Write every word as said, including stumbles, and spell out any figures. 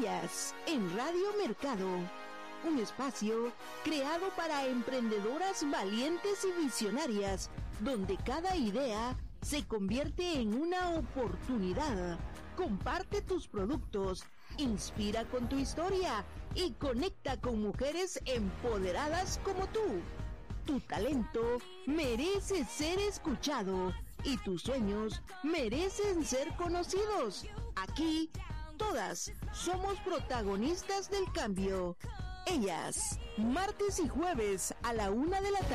Ellas en Radio Mercado, un espacio creado para emprendedoras valientes y visionarias, donde cada idea se convierte en una oportunidad. Comparte tus productos, inspira con tu historia y conecta con mujeres empoderadas como tú. Tu talento merece ser escuchado y tus sueños merecen ser conocidos. Aquí, todas somos protagonistas del cambio. Ellas, martes y jueves a la una de la tarde.